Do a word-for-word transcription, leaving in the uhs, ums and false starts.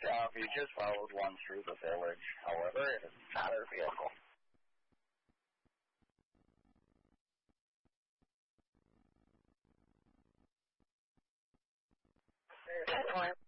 Uh, we just followed one through the village. However, it is not our vehicle. That's